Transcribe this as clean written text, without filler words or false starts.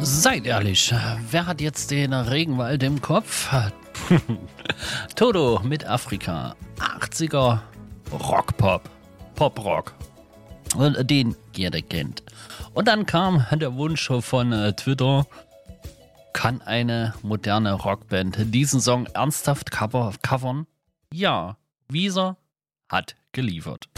Seid ehrlich, wer hat jetzt den Regenwald im Kopf? Toto mit Afrika. 80er Rock-Pop. Pop-Rock. Und den jeder kennt. Und dann kam der Wunsch von Twitter, kann eine moderne Rockband diesen Song ernsthaft covern? Ja, Weezer hat geliefert.